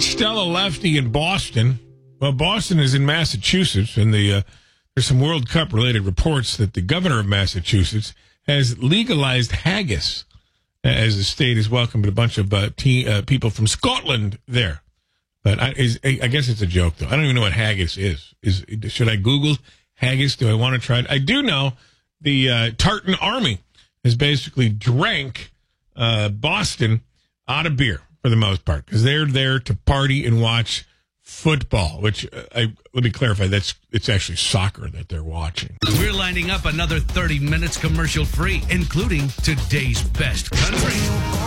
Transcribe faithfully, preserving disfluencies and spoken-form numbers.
Stella Lefty in Boston. Well, Boston is in Massachusetts, and the uh, there's some World Cup related reports that the governor of Massachusetts has legalized haggis, as the state has welcomed a bunch of uh, teen, uh, people from Scotland there. But I, is, I guess it's a joke, though. I don't even know what haggis is. Is should I Google haggis? Do I want to try it? I do know the uh, Tartan Army has basically drank uh, Boston out of beer for the most part because they're there to party and watch football. Which uh, I let me clarify. That's it's actually soccer that they're watching. We're lining up another thirty minutes commercial free, including today's best country.